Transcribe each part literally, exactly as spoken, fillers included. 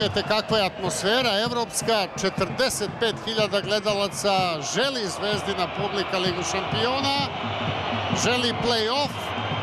Vidite kakva je atmosfera evropska, četrdeset pet hiljada gledalaca, želi Zvezdina publika Ligu šampiona, želi play-off.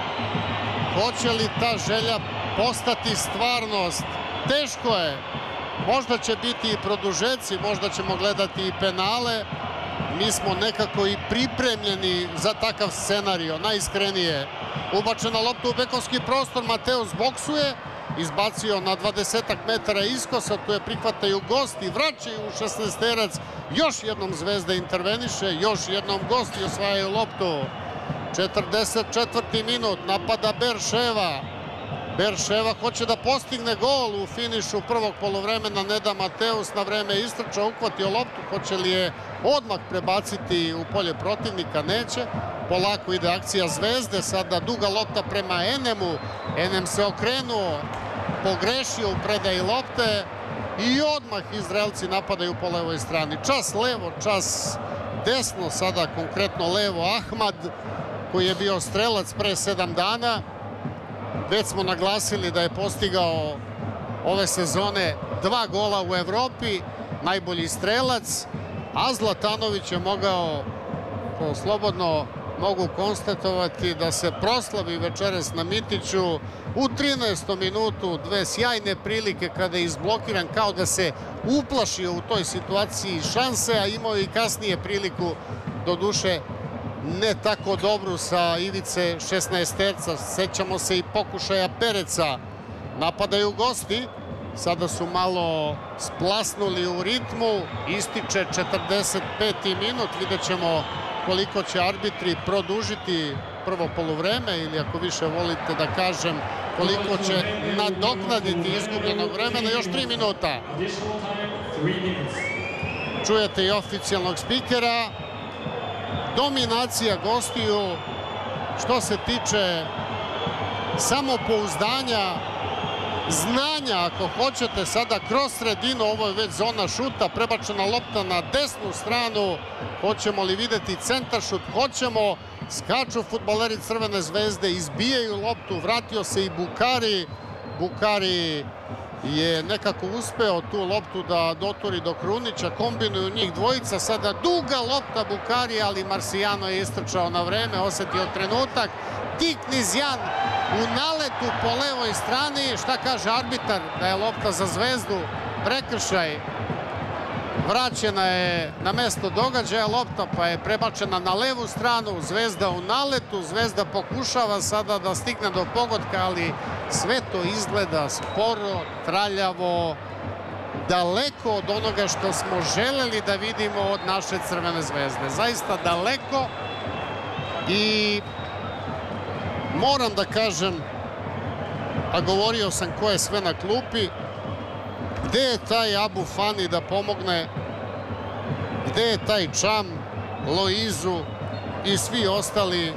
Hoće li ta želja postati stvarnost? Teško je. Možda će biti i produžeci, možda ćemo gledati i penale. Mi smo nekako i pripremljeni za takav scenario, najiskrenije. Ubačena lopta u bekovski prostor, Mateus boksuje, izbacio na dvadesetak metara iskosa, tu je prihvataju gosti, vraćaju u šesnaesterac, još jednom Zvezda interveniše, još jednom gosti osvajaju loptu. četrdeset četvrti minut, napada Berševa. Berševa hoće da postigne gol u finišu prvog poluvremena, ne da Mateus na vreme istrča, uhvatio loptu, hoće li je odmah prebaciti u polje protivnika, neće. Polako ide akcija Zvezde, sada duga lopta prema Enemu, Enem se okrenuo, pogrešio u predaji lopte i odmah Izraelci napadaju po levoj strani. Čas levo, čas desno, sada konkretno levo Ahmad, koji je bio strelac pre sedam dana. Već smo naglasili da je postigao ove sezone dva gola u Evropi, najbolji strelac, a Zlatanović je mogao, to slobodno mogu konstatovati, da se proslavi večeras na Mitiću u trinaestom minutu, dve sjajne prilike kada je izblokiran, kao da se uplašio u toj situaciji šanse, a imao i kasnije priliku, do duše ne tako dobru, sa ivice šesnaesterca. Sećamo se i pokušaja Pereca. Napadaju gosti, sada su malo splasnuli u ritmu, ističe četrdeset peti minut, vidjet ćemo koliko će arbitri produžiti prvo poluvreme, ili ako više volite da kažem, koliko će nadoknaditi izgubljenog vremena. Još tri minuta. Čujete i oficijalnog spikera. Dominacija gostiju što se tiče samopouzdanja, znanja, ako hoćete, sada kroz sredinu. Ovo je već zona šuta, prebačena lopta na desnu stranu. Hoćemo li videti centaršut? Hoćemo. Skaču fudbaleri Crvene Zvezde, izbijaju loptu, vratio se i Bukari. Bukari je nekako uspeo tu loptu da doturi do Krunića, kombinuju njih dvojica, sada duga lopta Bukari, ali Marcijano je istrčao na vreme, osetio trenutak. Tiknizjan u naletu po levoj strani, šta kaže arbitar? Da je lopta za Zvezdu prekršaj. Vraćena je na mesto događaja lopta, pa je prebačena na levu stranu. Zvezda u naletu, Zvezda pokušava sada da stigne do pogotka, ali sve to izgleda sporo, traljavo, daleko od onoga što smo želeli da vidimo od naše Crvene Zvezde. Zaista daleko. I moram da kažem, a govorio sam ko je sve na klupi, gde je taj Abu Fani da pomogne, gde je taj Čam, Loizu i svi ostali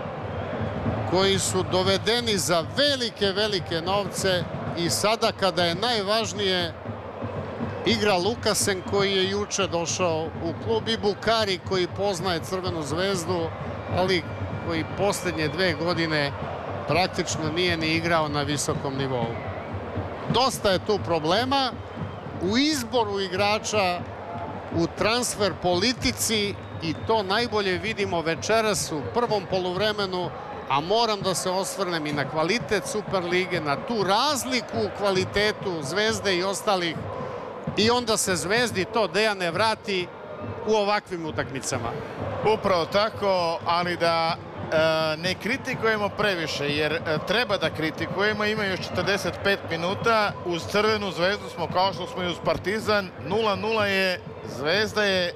koji su dovedeni za velike, velike novce, i sada kada je najvažnije igra Lukasen koji je juče došao u klub, i Bukari koji poznaje Crvenu Zvezdu, ali koji posljednje dve godine praktično nije ni igrao na visokom nivou. Dosta je tu problema u izboru igrača, u transfer politici, i to najbolje vidimo večeras u prvom poluvremenu, a moram da se osvrnem i na kvalitet Superlige, na tu razliku u kvalitetu Zvezde i ostalih, i onda se Zvezdi to, Dejane, vrati u ovakvim utakmicama. Upravo tako, ali da ne kritikujemo previše, jer treba da kritikujemo. Ima još četrdeset pet minuta. Uz Crvenu Zvezdu smo kao što smo i uz Partizan. nula nula je. Zvezda je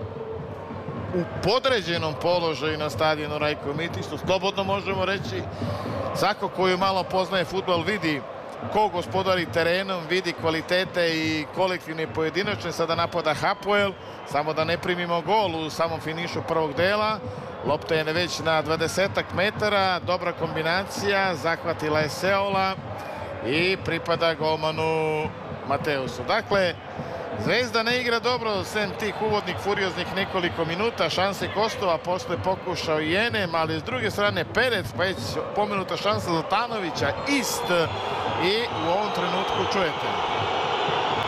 u podređenom položaju na stadionu Rajko Mitić, što slobodno možemo reći. Svako koju malo poznaje fudbal vidi ko gospodari terenom, vidi kvalitete i kolektivne i pojedinačne. Sada napada Hapoel, samo da ne primimo gol u samom finišu prvog dela. Lopta je već na dvadesetak metara, dobra kombinacija, zahvatila je Seola i pripada golmanu Mateusu. Dakle, Zvezda ne igra dobro, sem tih uvodnih furioznih nekoliko minuta, šanse Kostova, posle pokušao i Enem, ali s druge strane Perec, pa već pomenuta šansa Zlatanovića, ist, i u ovom trenutku čujete.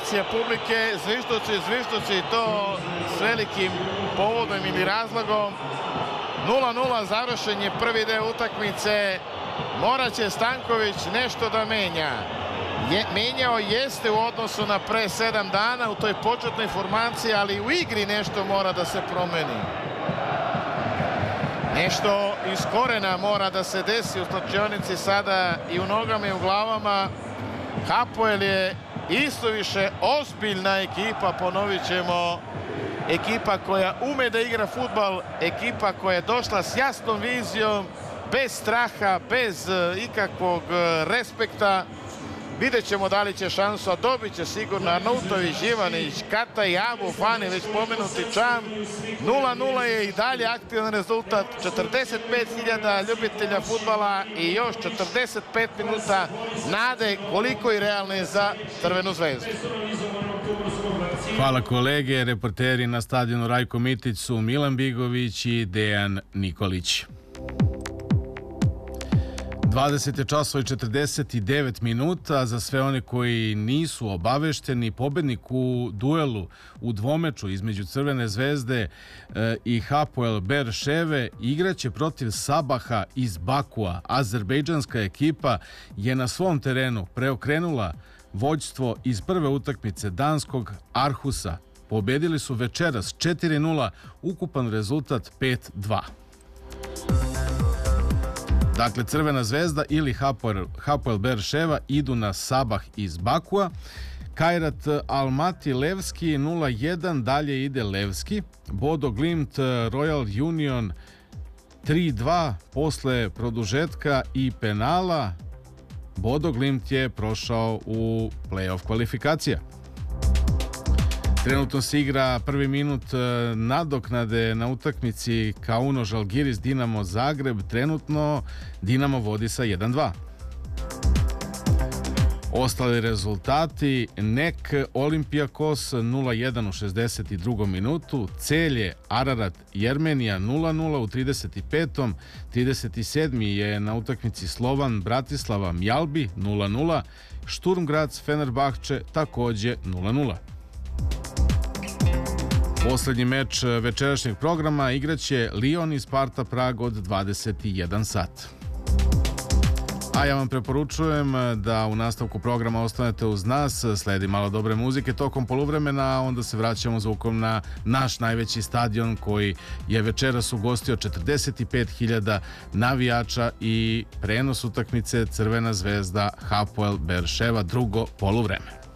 reakcija publike, zvižduci, zvižduci i to s velikim povodom ili razlogom. nula nula završen je prvi deo utakmice. Morat će Stanković nešto da menja. Je, menjao jeste u odnosu na pre sedam dana u toj početnoj formaciji, ali u igri nešto mora da se promeni. Nešto iz korena mora da se desi u slačionici sada i u nogama i u glavama. Hapoel je isto više ozbiljna ekipa, ponovit ćemo. Ekipa koja ume da igra fudbal, ekipa koja je došla s jasnom vizijom, bez straha, bez ikakvog respekta. Vidjet ćemo da li će šansu, a dobit će sigurno Arnautović, Ivanić, Kata i Abu Fani, već pomenuti Čam. nula nula je i dalje aktivan rezultat, četrdeset pet hiljada ljubitelja fudbala i još četrdeset pet minuta nade, koliko i realne za Crvenu zvezdu. Hvala kolege, reporteri na stadionu Rajko Mitić su Milan Bigović i Dejan Nikolić. dvadeset časova i četrdeset devet minuta. Za sve one koji nisu obavešteni, pobednik u duelu u dvomeču između Crvene zvezde i Hapoel Berševe igraće protiv Sabaha iz Bakua. Azerbejdžanska ekipa je na svom terenu preokrenula vođstvo iz prve utakmice danskog Arhusa. Pobedili su večeras četiri nula, ukupan rezultat pet dva. Dakle, Crvena zvezda ili Hapoel, Hapoel Berševa idu na Sabah iz Bakua. Kairat Almaty Levski nula jedan, dalje ide Levski. Bodo Glimt Royal Union tri dva posle produžetka i penala. Bodo Glimt je prošao u play-off kvalifikacija. Trenutno se igra prvi minut nadoknade na utakmici Kauno Žalgiris Dinamo Zagreb. Trenutno Dinamo vodi sa jedan dva. Ostali rezultati: Nek Olympiakos nula jedan u šezdeset drugom minutu, Celje Ararat Jermenija nula nula u trideset petom. trideset sedmi je na utakmici Slovan Bratislava Mjalbi nula nula, Sturm Graz Fenerbahče takođe nula nula. Poslednji meč večerašnjeg programa igraće Lyon i Sparta Prag od dvadeset jedan sat. A ja vam preporučujem da u nastavku programa ostanete uz nas, sledi malo dobre muzike tokom poluvremena, a onda se vraćamo zvukom na naš najveći stadion koji je večeras ugostio četrdeset pet hiljada navijača i prenos utakmice Crvena zvezda Hapoel Berševa, drugo poluvreme.